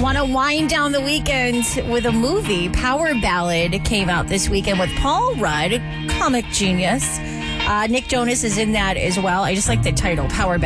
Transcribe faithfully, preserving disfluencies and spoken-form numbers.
Want to wind down the weekend with a movie. Power Ballad came out this weekend with Paul Rudd, comic genius. Uh, Nick Jonas is in that as well. I just like the title, Power Ballad.